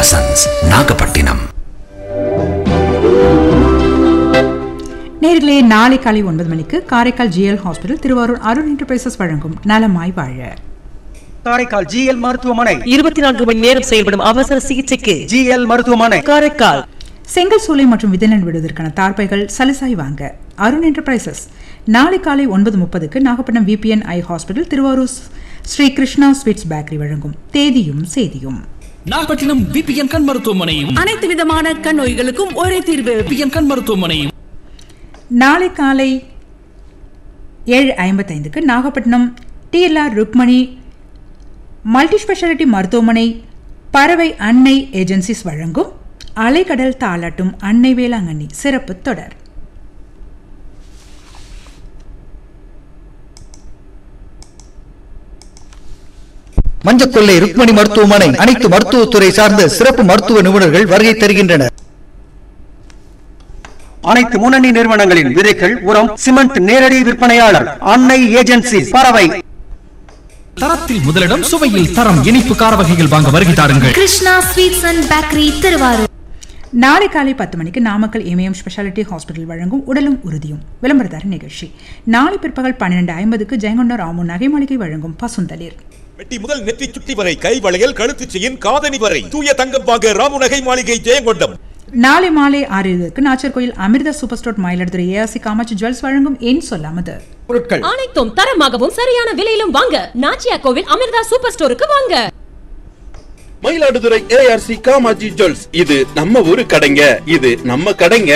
Sons, Nagapattinam. நேர்களே, நாளை காலை 9 மணிக்கு Karaikal GL hospital Thiruvarur Arun enterprises வழங்கும் நலமாய் வாழ. காரைக்கால் ஜிஎல் மருத்துவமனை 24 மணி நேரம் செயல்படும் அவசர சிகிச்சைக்கு ஜிஎல் மருத்துவமனை காரைக்கால். செங்கல் சூளை மற்றும் விதைநெல் விடுவதற்கான தார்பைகள் சலுசாய் வாங்க அருண் என்டர்பிரைசஸ். நாளை காலை 9:30க்கு நாகப்பட்டினம் விபிஎன் ஐ hospital Thiruvarur Sri Krishna sweets bakery வழங்கும் தேதியும் சேதியும். நாகப்பட்டினம் விபிஎன் கண் மருத்துவமனையும் அனைத்து விதமான கண் நோய்களுக்கும் ஒரே தீர்வு. விபிஎன் கண் மருத்துவமனையும். நாளை காலை 7:55க்கு Nagapattinam DLR Rukmani multi speciality மருத்துவமனை பறவை அன்னை ஏஜென்சிஸ் வழங்கும் அலைக்கடல் தாளாட்டும் அன்னை வேளாங்கண்ணி சிறப்பு தொடர். மஞ்சக்கொள்ளை ருக்மணி மருத்துவமனை அனைத்து மருத்துவத்துறை சார்ந்த சிறப்பு மருத்துவ நிபுணர்கள் வருகை தருகின்றனர். அனைத்து முன்னணி நிறுவனங்களின் விதைகள், உரம், சிமெண்ட் நேரடி விற்பனையாளர் அன்னை ஏஜென்சி பறவை. தரத்தில் முதலிடம், சுவையில் தரம். இனிப்பு கார வகைகள் வாங்க வருகை தாருங்கள். Krishna sweets and bakery Thiruvarur. நாளை காலை 10 மணிக்கு நாமக்கல் இமயம் ஸ்பெஷாலிட்டி ஹாஸ்பிட்டல் வழங்கும் உடலும் உறுதியும் விளம்பரதார நிகழ்ச்சி. நாளை பிற்பகல் 12:50க்கு ஜெயங்கொண்ட ராமு நகை மாளிகை வழங்கும் பசுந்தளிர். வெட்டி முதல் நெற்றி சுட்டி வரை, கை வளையல், கழுத்து செயின், காதணி வரை தூய தங்கம் வாங்க ராமு நகை மாளிகை ஜெயங்கொண்டம். நாளை மாலை 6:20க்கு நாச்சர்கோயில் அமிர்த super store Mayiladuthurai ARC Kamakshi jewels வழங்கும் என் சொல்லாமது பொருட்கள் அனைத்தும் தரமாகவும் சரியான விலையிலும் வாங்க நாச்சியா கோவில் அமிர்தா சூப்பர் ஸ்டோருக்கு வாங்க. Mayiladuthurai ARC Kamakshi jewels. இது நம்ம ஊரு கடைங்க, இது நம்ம கடைங்க.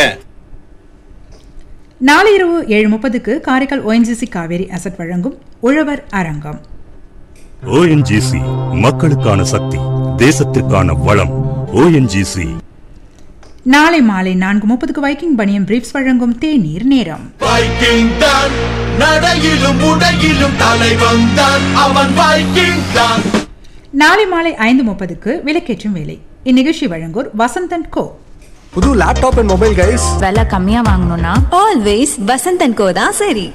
நாளை இரவு 7:30க்கு காரைக்கால் ஓஎன்ஜிசி காவேரி அசட் வழங்கும் உழவர் அரங்கம். ஓஎன்ஜிசி மக்களுக்கான சக்தி, தேசத்திற்கான வளம். ஓஎன்ஜிசி. நாளை மாலை 4:30க்கு வைக்கிங் பனியம் பிரீப்ஸ் வழங்கும் தேநீர் நேரம். வைக்கிங் தான் நடையிலும் உடையிலும் தலைவன் தான், அவன் வைக்கிங் தான். நாளை மாலை 5:30க்கு விளக்கேற்றும் வேலை. இந்நிகழ்ச்சி வழங்குவோர் வசந்தன் கோ. புது லேப்டாப் அண்ட் மொபைல் கைஸ் விலை கம்மியா வாங்கணும்னா ஆல்வேஸ் வசந்தன் கோ தான் சரி.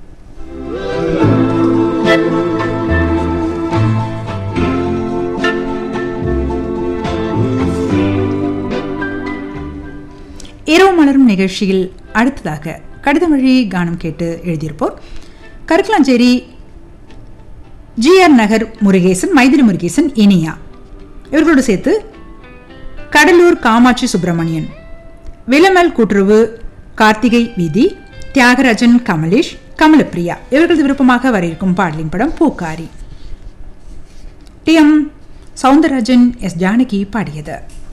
இரவு மலரும் நிகழ்ச்சியில் அடுத்ததாக கடிதம் வழி கானம் கேட்டு எழுதியிருப்போர் கருக்கலாஞ்சேரி ஜிஆர் நகர் முருகேசன், மைதிரி முருகேசன், இனியா. இவர்களோடு சேர்த்து கடலூர் காமாட்சி சுப்பிரமணியன், விலமல் கூட்டுறவு கார்த்திகை வீதி, தியாகராஜன், கமலேஷ், கமலப்பிரியா. இவர்களது விருப்பமாக வர இருக்கும் பாடலின் படம் பூக்காரி. D M Soundararajan, S Janaki பாடியது.